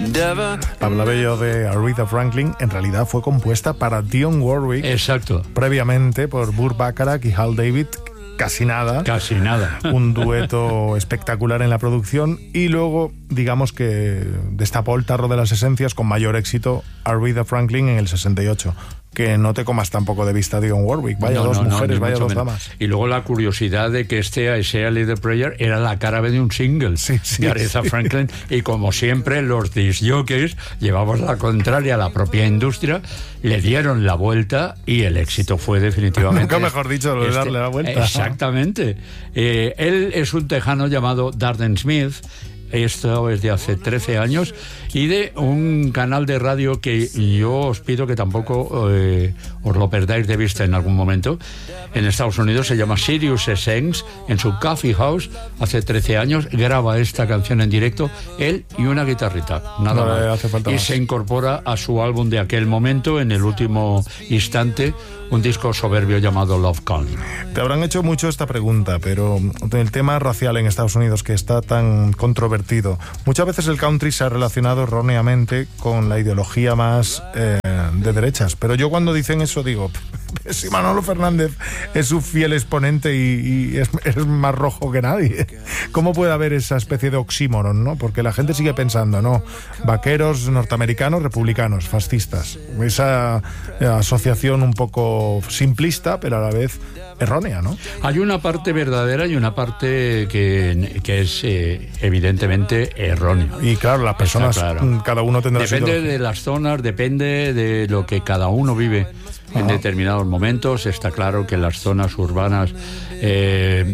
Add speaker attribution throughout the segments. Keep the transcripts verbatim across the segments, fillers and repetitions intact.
Speaker 1: Hablaba yo de Aretha Franklin, en realidad fue compuesta para Dionne Warwick.
Speaker 2: Exacto.
Speaker 1: Previamente por Burt Bacharach y Hal David. Casi nada.
Speaker 2: Casi nada.
Speaker 1: Un dueto espectacular en la producción y luego, digamos que destapó el tarro de las esencias con mayor éxito Aretha Franklin en el sesenta y ocho. Que no te comas tampoco de vista a Dionne Warwick. Vaya
Speaker 2: no,
Speaker 1: dos
Speaker 2: no,
Speaker 1: mujeres,
Speaker 2: no,
Speaker 1: vaya dos
Speaker 2: menos.
Speaker 1: damas.
Speaker 2: Y luego la curiosidad de que este I Say a Little Prayer era la cara B de un single
Speaker 1: sí, sí,
Speaker 2: de Aretha
Speaker 1: sí.
Speaker 2: Franklin. Y como siempre, los disc jockeys llevamos la contraria a la propia industria, le dieron la vuelta y el éxito fue definitivamente...
Speaker 1: Nunca mejor dicho, lo de
Speaker 2: este,
Speaker 1: darle la vuelta.
Speaker 2: Exactamente. Eh, él es un tejano llamado Darden Smith. Esto es de hace trece años y de un canal de radio que yo os pido que tampoco eh, os lo perdáis de vista en algún momento. En Estados Unidos se llama Sirius X M. En su coffee house hace trece años graba esta canción en directo, él y una guitarrita, nada
Speaker 1: no,
Speaker 2: más.
Speaker 1: hace falta
Speaker 2: y
Speaker 1: más.
Speaker 2: se incorpora a su álbum de aquel momento, en el último instante, un disco soberbio llamado Love Calling.
Speaker 1: Te habrán hecho mucho esta pregunta, pero el tema racial en Estados Unidos, que está tan controvertido, muchas veces el country se ha relacionado erróneamente con la ideología más eh, de derechas, pero yo cuando dicen eso digo, si Manolo Fernández es su fiel exponente y, y es, es más rojo que nadie, ¿cómo puede haber esa especie de oxímoron, no? Porque la gente sigue pensando, no, vaqueros norteamericanos, republicanos, fascistas, esa eh, asociación un poco simplista, pero a la vez errónea, ¿no?
Speaker 2: Hay una parte verdadera y una parte que, que es eh, evidentemente errónea.
Speaker 1: Y claro, las personas, claro. cada uno tendrá su
Speaker 2: Depende
Speaker 1: ideología.
Speaker 2: de las zonas, depende de lo que cada uno vive en
Speaker 1: Ajá.
Speaker 2: determinados momentos. Está claro que las zonas urbanas eh,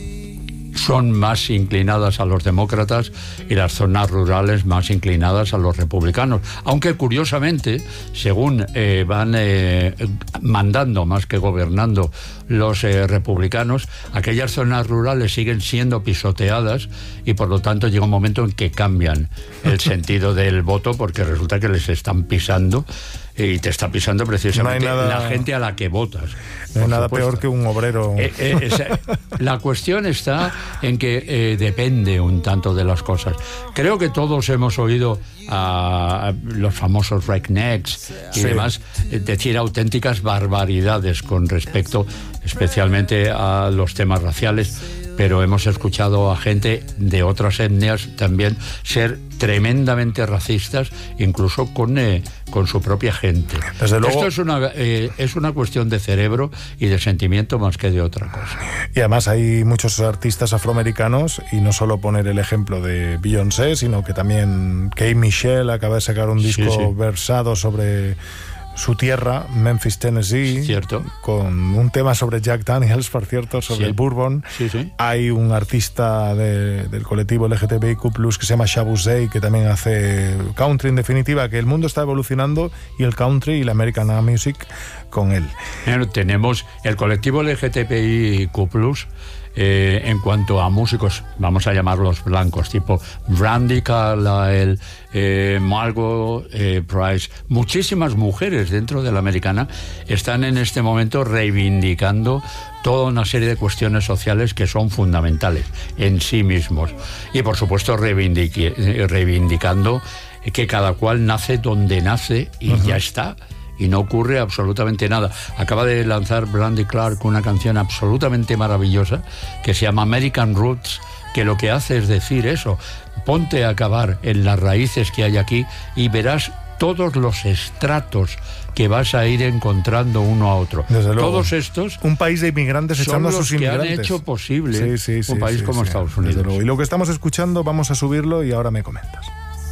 Speaker 2: son más inclinadas a los demócratas y las zonas rurales más inclinadas a los republicanos. Aunque curiosamente, según eh, van eh, mandando más que gobernando los eh, republicanos, aquellas zonas rurales siguen siendo pisoteadas y por lo tanto llega un momento en que cambian el sentido del voto porque resulta que les están pisando y te está pisando precisamente
Speaker 1: no nada,
Speaker 2: la gente a la que votas.
Speaker 1: No hay nada supuesto. Peor que un obrero.
Speaker 2: Eh, eh, esa, la cuestión está en que eh, depende un tanto de las cosas. Creo que todos hemos oído a, a los famosos rednecks y sí. demás eh, decir auténticas barbaridades con respecto especialmente a los temas raciales, pero hemos escuchado a gente de otras etnias también ser tremendamente racistas, incluso con, eh, con su propia gente.
Speaker 1: Desde luego,
Speaker 2: esto es una, eh, es una cuestión de cerebro y de sentimiento más que de otra cosa.
Speaker 1: Y además hay muchos artistas afroamericanos, y no solo poner el ejemplo de Beyoncé, sino que también Kay Michelle acaba de sacar un disco
Speaker 2: sí, sí.
Speaker 1: versado sobre su tierra, Memphis, Tennessee,
Speaker 2: cierto,
Speaker 1: con un tema sobre Jack Daniels, por cierto, sobre
Speaker 2: sí.
Speaker 1: el bourbon.
Speaker 2: Sí, sí.
Speaker 1: Hay un artista de, del colectivo L G T B I Q plus, que se llama Shabu Zey, que también hace country. En definitiva, que el mundo está evolucionando y el country y la American Music con él.
Speaker 2: Bueno, tenemos el colectivo L G T B I Q plus. Eh, en cuanto a músicos, vamos a llamarlos blancos, tipo Brandi Carlile, eh, Margot eh, Price, muchísimas mujeres dentro de la americana están en este momento reivindicando toda una serie de cuestiones sociales que son fundamentales en sí mismos y por supuesto reivindicando que cada cual nace donde nace y uh-huh. ya está. Y no ocurre absolutamente nada. Acaba de lanzar Brandi Clark una canción absolutamente maravillosa que se llama American Roots, que lo que hace es decir eso: ponte a acabar en las raíces que hay aquí y verás todos los estratos que vas a ir encontrando uno a otro.
Speaker 1: Desde luego.
Speaker 2: Todos estos
Speaker 1: un país de inmigrantes echando a sus inmigrantes.
Speaker 2: Que han hecho posible
Speaker 1: sí, sí, sí,
Speaker 2: un país
Speaker 1: sí,
Speaker 2: como
Speaker 1: sí,
Speaker 2: Estados Unidos.
Speaker 1: Y lo que estamos escuchando vamos a subirlo y ahora me comentas.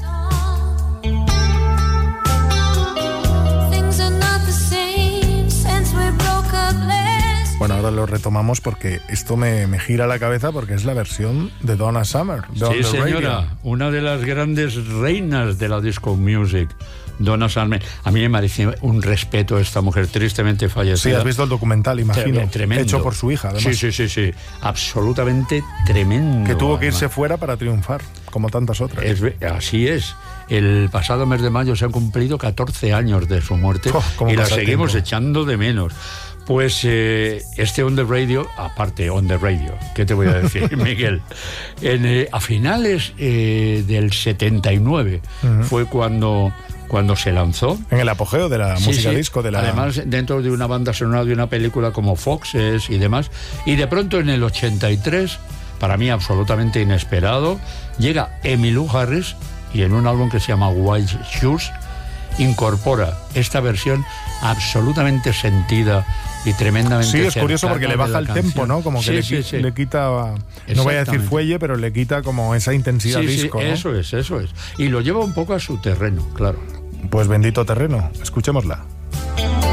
Speaker 1: Bueno, ahora lo retomamos porque esto me, me gira la cabeza porque es la versión de Donna Summer. De
Speaker 2: sí, señora,
Speaker 1: Radio.
Speaker 2: Una de las grandes reinas de la disco music, Donna Summer. A mí me parece un respeto a esta mujer tristemente fallecida.
Speaker 1: Sí, has visto el documental, imagino.
Speaker 2: Tremendo.
Speaker 1: Hecho por su hija, además.
Speaker 2: Sí, sí, sí, sí. Absolutamente tremendo.
Speaker 1: Que tuvo que
Speaker 2: además.
Speaker 1: irse fuera para triunfar, como tantas otras.
Speaker 2: Es, así es. El pasado mes de mayo se han cumplido catorce años de su muerte oh, y la seguimos tiempo. echando de menos. Pues eh, este On The Radio, aparte On The Radio, ¿qué te voy a decir, Miguel? En, eh, a finales eh, del setenta y nueve uh-huh. fue cuando, cuando se lanzó.
Speaker 1: En el apogeo de la
Speaker 2: sí,
Speaker 1: música
Speaker 2: sí.
Speaker 1: disco. De la...
Speaker 2: Además, dentro de una banda sonora de una película como Foxes y demás. Y de pronto en el ochenta y tres, para mí absolutamente inesperado, llega Emmylou Harris y en un álbum que se llama White Shoes incorpora esta versión absolutamente sentida y tremendamente.
Speaker 1: Sí, es curioso porque le baja el tempo, ¿no? Como que
Speaker 2: sí,
Speaker 1: le,
Speaker 2: sí, sí.
Speaker 1: le quita, no voy a decir fuelle, pero le quita como esa intensidad
Speaker 2: sí,
Speaker 1: disco,
Speaker 2: sí,
Speaker 1: ¿no?
Speaker 2: Eso es, eso es. Y lo lleva un poco a su terreno, claro.
Speaker 1: Pues bendito terreno, escuchémosla.